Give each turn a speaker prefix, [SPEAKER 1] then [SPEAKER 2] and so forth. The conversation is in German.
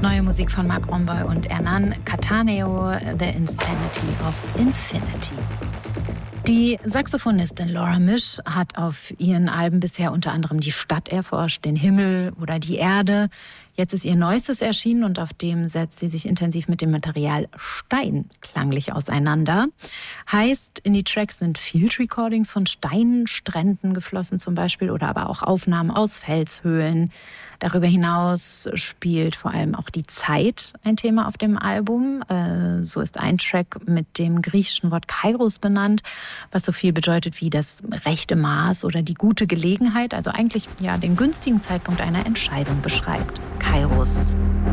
[SPEAKER 1] Neue Musik von Marc Romboy und Hernan Cattaneo, The Insanity of Infinity. Die Saxophonistin Laura Misch hat auf ihren Alben bisher unter anderem die Stadt erforscht, den Himmel oder die Erde. Jetzt ist ihr Neuestes erschienen und auf dem setzt sie sich intensiv mit dem Material Stein klanglich auseinander. Heißt, in die Tracks sind Field Recordings von Steinstränden geflossen zum Beispiel oder aber auch Aufnahmen aus Felshöhlen. Darüber hinaus spielt vor allem auch die Zeit ein Thema auf dem Album. So ist ein Track mit dem griechischen Wort Kairos benannt, was so viel bedeutet wie das rechte Maß oder die gute Gelegenheit, also eigentlich ja den günstigen Zeitpunkt einer Entscheidung beschreibt. Kairos.